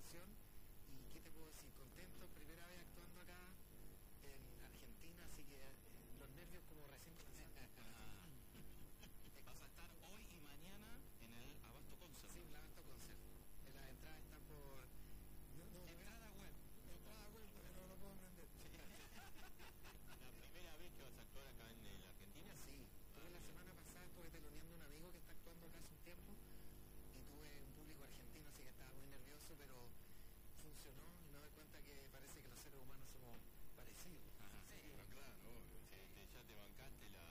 presentación. Y qué te puedo decir, contento, primera vez actuando acá en Argentina, así que los nervios como recién comenzando. Vas a estar hoy y mañana en el Abasto Concert. Sí, el Abasto Concert. Las entradas están por Entrada web. entrada web, pero no lo puedo vender. La primera vez que vas a actuar acá en la Argentina. Sí, tuve la semana pasada, estuve teloneando a un amigo que está actuando acá hace un tiempo y tuve un público argentino, así que estaba muy nervioso, pero funcionó y me doy cuenta que parece que los seres humanos somos parecidos. Ajá, sí, claro, obvio. Ya te bancaste la